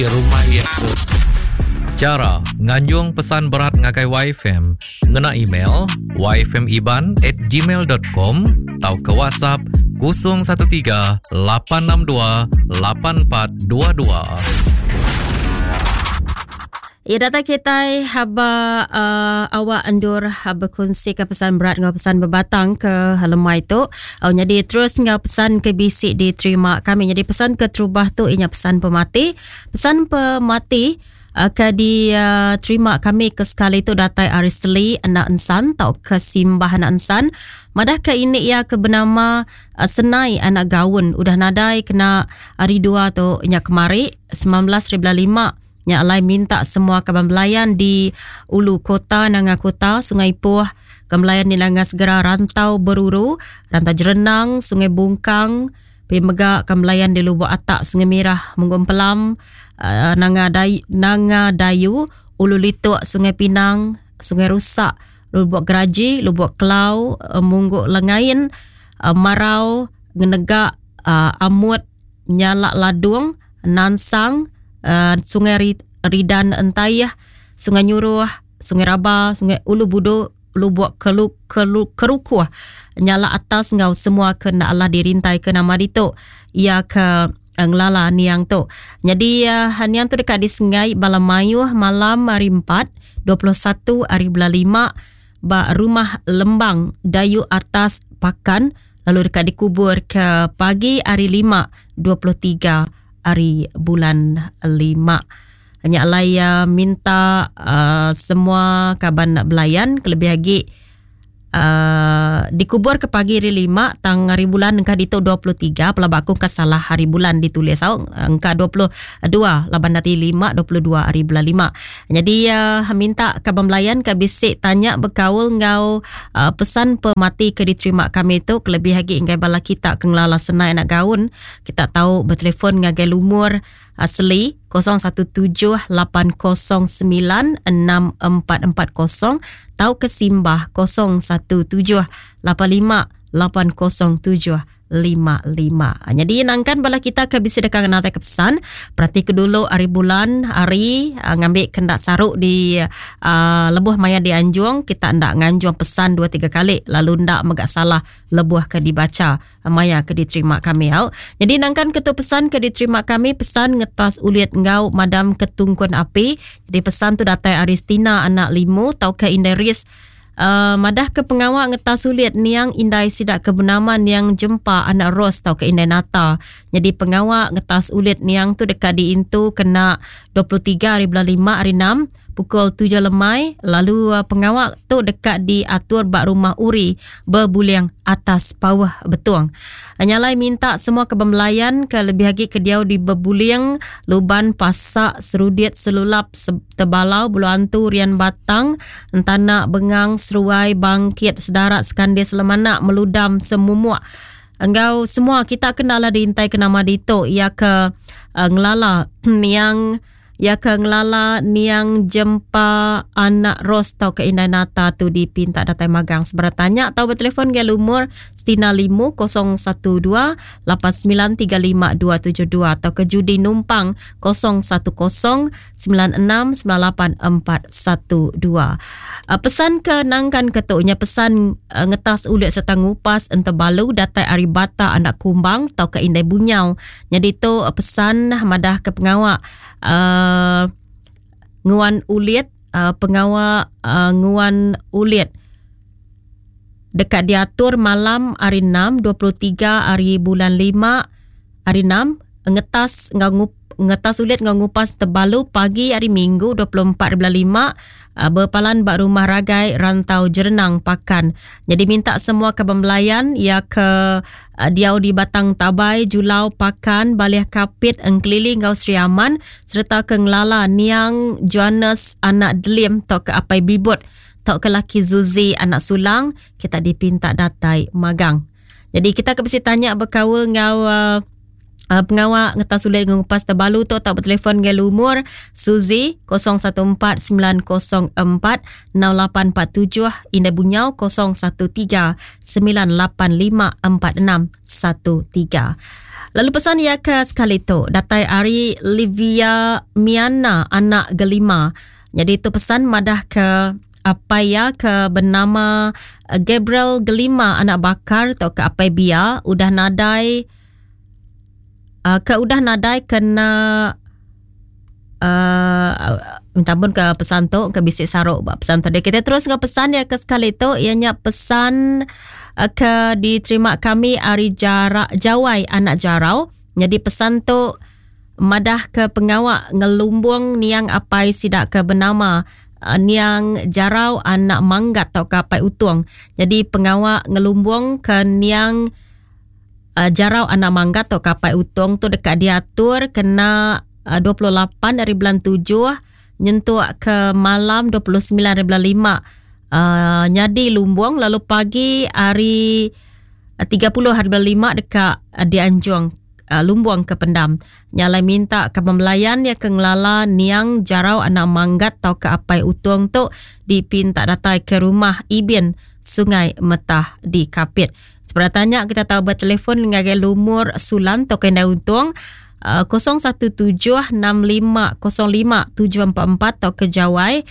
di rumah itu. Cara nganjung pesan berat ngakai YFM ngena email yfmiban@gmail.com atau ke WhatsApp 013 862 8422. Data kita haba awak andur haba kongsi ke pesan berat ngau pesan berbatang ke halamai tu. Jadi terus ngau pesan ke bisik diterima kami. Jadi pesan ke terubah tu ianya pesan pemati. Pesan pemati ke diterima kami ke sekali tu datai Arisli anak ensan tau ke simbah anak ensan. Madah ke ini ia ke bernama Senai anak gaun. Udah nadai kena hari 2 tu ianya kemari 19.5. Yang alai minta semua kaban belayan di Ulu Kota, Nanga Kota, Sungai Puh, kembelayan di Nanga Segera, Rantau Beruru, Rantau Jerenang, Sungai Bungkang, Pemegak, kembelayan di Lubuk Atak, Sungai Mirah, Munggum Pelam, Nanga Dayu, Ulu Lituk, Sungai Pinang, Sungai Rusak, Lubuk Geraji, Lubuk Kelau, Mungguk Lengain, Marau, Genegak, Amut, Nyalak Ladung, Nansang, Sungai Ridan Entayah, Sungai Nyuruh, Sungai Rabah, Sungai Ulu Budo, Lubuk Kerukuh, Nyala Atas ngau semua kena Allah dirintai ke nama ditu. Ia ke ngelala niang tu. Jadi hanian tu dekat di Sungai Balamayuh malam hari 4, 21 hari bulan 5, ba rumah Lembang Dayu Atas Pakan, lalu dekat dikubur ke pagi hari 5, 23 hari bulan 5. Hanya alai minta semua kaban belayan kelebih lagi dikubur ke pagi hari 5 tang hari bulan engka ditu 23 pelabak aku kesalah hari bulan ditulis engka 22 laban hari 5 22 hari bulan 5. Jadi minta kaban belayan ke bisik tanya berkaul ngau pesan pemati ke diterima kami tu kelebih lagi engkai bala kita kenglala senai nak gaun kita tahu bertelefon ngagai lumur asli 0178096440 tau ke simbah 0178580755. Jadi nangkan bala kita ke bisa dekat nanti ke pesan perhati ke dulu hari bulan hari ngambil kendak saruk di lebuh maya di anjuang kita ndak nganjuang pesan 2-3 kali lalu ndak megak salah lebuh ke dibaca maya ke diterima kami jadi nangkan ketu pesan ke diterima kami pesan ngetas uliat ngau madam ketungkun api. Jadi pesan tu datai Aristina anak limu tau ke Inderis madah ke pengawak ngetas sulit niang indai sidak ke bernama niang jempa anak Ros tau ke indai nata. Jadi pengawak ngetas ulit niang tu dekat di intu kena 23 hari bulan 5 hari 6 pukul 7 lemai. Lalu pengawak tu dekat di atur bak rumah uri berbuliang atas bawah betuang. Nyalai minta semua kebembelayan ke lebih lagi ke diau di berbuliang luban pasak serudit selulap tebalau bulu antu rian batang entana bengang seruai bangkit sedarat sekandis lemana meludam semumuak. Engkau semua kita kenal diintai ke nama dito ia ke ngelala niang ya ke ngelala niang jempa anak Ros tau ke Indai Nata tu dipinta datai magang seberatanya atau bertelefon ke lumur Stina Limu 012-8935-272 atau ke Judi Numpang 010-9698-412. Pesan ke nangkan ketuknya pesan ngetas ulit serta ngupas ente balu datai Aribata anak Kumbang tau ke Indai Bunyau. Jadi tu pesan madah ke pengawak nguan ulit pengawak nguan ulit dekat diatur malam hari 6 23 hari bulan 5 hari 6 ngetas ulit ngupas tebalu pagi hari Minggu 24 bulan 5 berpalan bak rumah ragai Rantau Jerenang Pakan. Jadi minta semua kebembelayan ya ke diau di Batang Tabai Julau Pakan Baliah Kapit Engkeliling Gau Sri Aman serta ke Ngelala Niang Johannes anak Delim tok ke Apai Bibut tok ke laki Zuzi anak Sulang kita dipinta datai magang. Jadi kita ke besi tanya berkaul ngau pengawak ngetas sulit ngupas terbalu tu tak bertelefon ke lumur Suzy 0149046847 Indah Bunyau 0139854613. Lalu pesan ia ke sekali tu, datai Ari Livia Miana, anak gelima. Jadi itu pesan madah ke apa ya ke bernama Gabriel Gelima, anak bakar atau ke apa bia udah nadai kena minta pun ke pesan tu ke bisik saruk buat pesan tadi. Kita terus ke pesan ya ke sekali tu, ianya pesan ke diterima kami Ari Jawai, anak Jarau. Jadi pesan tu madah ke pengawak ngelumbung niang apai sidak ke bernama niang Jarau, anak Manggat atau ke apai utung. Jadi pengawak ngelumbung ke niang Jarau, anak Manggat atau ke apai utung tu dekat diatur kena 28 dari bulan 7 nyentuh ke malam 29 dari bulan 5 nyadi lumbung. Lalu pagi hari 30 hari bulan 5 dekat Dianjung lumbung ke pendam. Nyalai minta ke pembelayan ya ke ngelala niang Jarau, anak Manggat atau ke apai utung tu dipinta datai ke rumah Ibin Sungai Metah di Kapit. Seperti tanya kita tahu bertelefon dengan lumur Sulan atau kena untung 0176505744 atau ke Jawai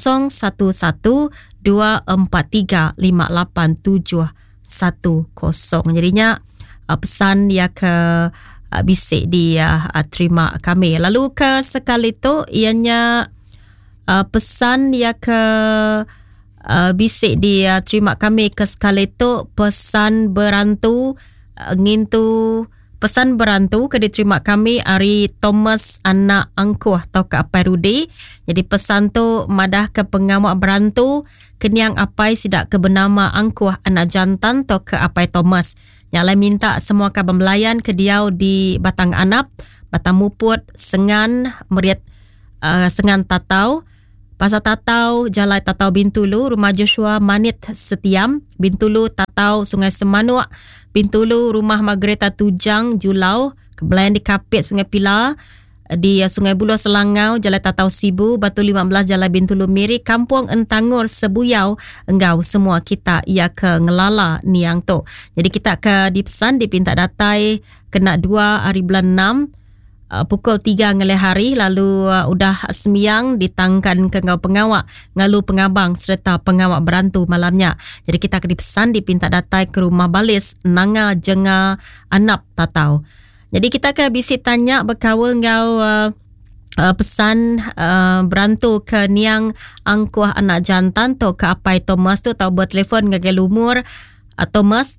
0112435870. Jadinya pesan ya ke bisik di terima kami. Lalu ke sekali tu ianya pesan ya ke bisik di terima kami ke sekali tu pesan berantu ngintu. Pesan berantu ke diterima kami Ari Thomas, anak Angkuh atau ke apai Rudi. Jadi pesan tu madah ke pengawak berantu keniang apai sidak ke bernama Angkuh, anak jantan atau ke apai Thomas. Nyalai minta semua kabar melayan ke diau di Batang Anap, Batang Muput, Sengan, Meriat Sengan Tatau, Pasar Tatau, Jalai Tatau Bintulu, Rumah Joshua Manit Setiam, Bintulu Tatau Sungai Semanuk, Bintulu Rumah Margareta Tujang Julau, Kebelayan di Kapit Sungai Pilar, di Sungai Buloh Selangau, Jalai Tatau Sibu, Batu 15 Jalai Bintulu Miri, Kampung Entangur Sebuyau, Enggau semua kita ia ke ngelala niang tu. Jadi kita ke dipesan dipinta datai kena 2 hari bulan 6 pukul 3 ngelih hari. Lalu udah semiang ditangkan ke ngau pengawak ngalu pengabang serta pengawak berantu malamnya. Jadi kita ke dipesan dipinta datai ke rumah balis Nanga Jenga Anap Tatau. Jadi kita ke bisik tanya berkawal ngau pesan berantu ke niang Angkuh, anak jantan tu ke apai Thomas tu tahu buat telefon ngagel umur Thomas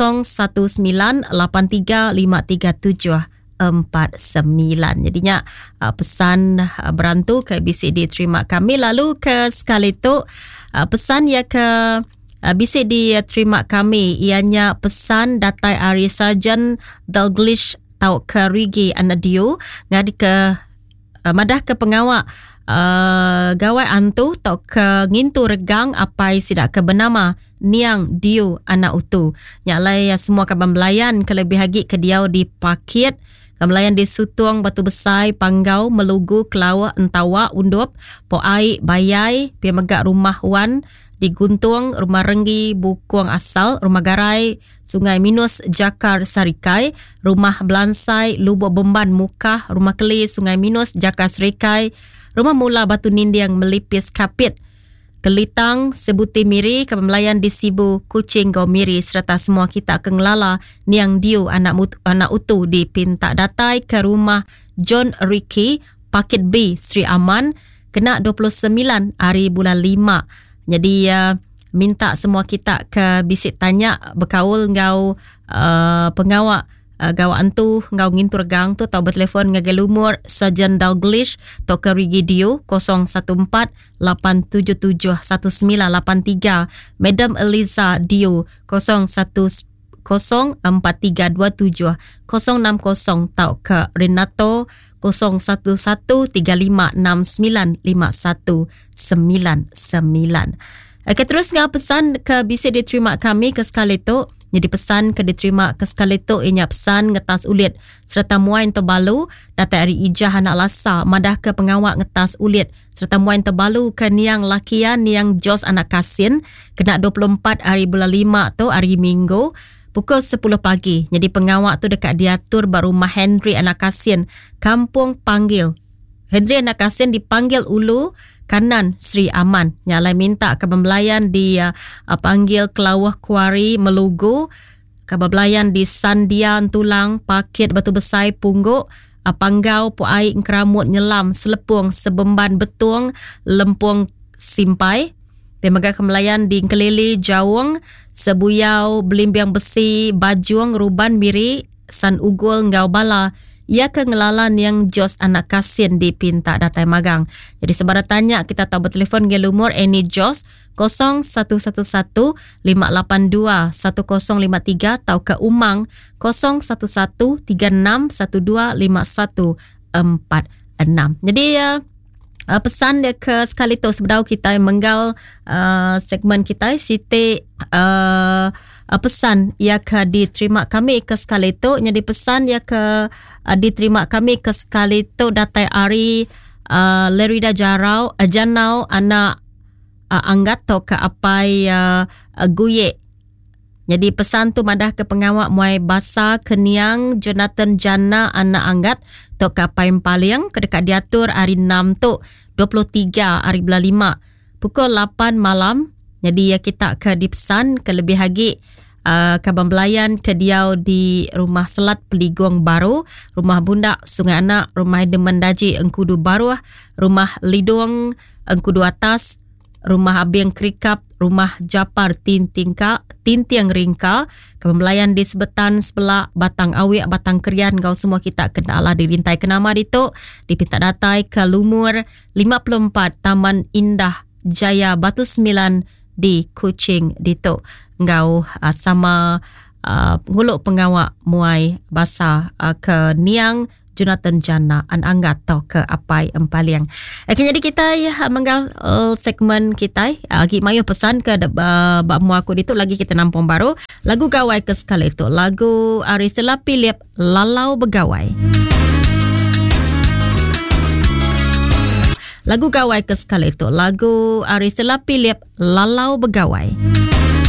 0198353749. Jadinya pesan berantu ke bisik diterima kami. Lalu ke sekali tu pesan ya ke bisik diterima kami ianya pesan datai Ari Sarjan Dalglish tau ke Rigi Anadio ngadi ke madah ke pengawak gawai antu tau ke ngintu regang apai sidak ke bernama niang Dio, anak utu. Nyalai semua kabar melayan kelebih hagi ke diau di Pakit, Kamelayan di Sutuang, Batu Besai, Panggau, Melugu, Kelawak, Entawa, Undup, Poai, Bayai, Pia Megak Rumah Wan, di Guntung, Rumah Renggi, Bukuang Asal, Rumah Garai, Sungai Minus, Jakar Sarikai, Rumah Belansai, Lubuk Bemban Mukah, Rumah Keli, Sungai Minus, Jakar Serikai, Rumah Mula Batu Nindiang Melipis Kapit, Kelitang, Sebuti Miri, Kepemelayan di Sibu, Kuching, Gau Miri, serta semua kita ke ngelala niang Dio, anak utu dipinta datai ke rumah John Ricky, Pakit B, Sri Aman, kena 29 hari bulan 5. Jadi minta semua kita ke bisik tanya berkaul ngau pengawak gawak antu ngau ngintur gang tu tau bertelefon ngagel umur Sarjan Dalglish to ke Rigidio 014-777-1983, Madam Eliza Dio 01-04327-060 tau ke Renato 011356951999. Okay, terus ngau pesan ke bisik diterima kami ke sekali tu. Jadi pesan ke diterima ke sekali tu ianya pesan ngetas ulit serta muain terbalu datai hari ijah anak lasa madah ke pengawak ngetas ulit serta muain terbalu ke niang lakian niang Jos anak Kasin kena 24 hari bulan 5 tu hari Minggu pukul 10 pagi. Jadi pengawak tu dekat diatur rumah Henry Anak Kasien, Kampung Panggil. Henry Anak Kasien dipanggil Ulu Kanan Sri Aman. Nyalai minta kebelayan di panggil Kelawah Kuari Melugu, kebelayan di Sandian Tulang, Pakit Batu Besai Pungguk, Panggau Puai Keramut Nyelam, Selepung Sebemban Betung, Lempung Simpai. Pemagai kemelayan di Kelili Jawong, Sebuyau Belimbiang Besi, Bajuang Ruban Miri, San Ugul Ngau Bala. Ia ke ngelalan yang Jos Anak Kasien di Pinta Datai Magang. Jadi sebarang tanya kita tahu bertelefon ke lumur Any Jos 0111-582-1053 atau ke Umang 011361254146. Jadi pesan dia ke sekali tu sebelum kita menggal segmen kita Siti pesan ia ke diterima kami ke sekali tu. Jadi pesan ia ke diterima kami ke sekali tu datai Ari Lerida Janau anak anggat to ke apai guye. Jadi pesan tu madah ke pengawak muai basa Keniang Jonathan Jana anak anggat to ke apai Empaliang ke dekat diatur hari 6 tu 23 hari bulan 5 pukul 8 malam. Jadi ya kita ke dipesan ke lebih lagi Kabang Belayan ke diau di Rumah Selat Peligong Baru, Rumah Bundak Sungai Anak, Rumah Demen Daji Engkudu Baru, Rumah Lidung Engkudu Atas, Rumah Abiang Krikap, Rumah Japar Tintiang Ringka, Kabang Belayan di Sebetan sebelah Batang Awik, Batang Kerian. Kau semua kita kenalah di Lintai Kenama itu di Pinta Datai ke lumur 54 Taman Indah Jaya Batu 9 di Kuching dito. Ngau sama nguluk pengawak muai basa ke Niang Jonathan Jana an anggat tau ke apai Empaliang. Okay, jadi kita menggal segmen kita lagi mayu pesan ke bak mu aku dito lagi kita nampung baru lagu gawai ke sekali itu lagu Ari Selapi Liap Lalau Begawai. Lagu gawai ke sekali itu lagu Ari Selapi Liap Lalau Begawai.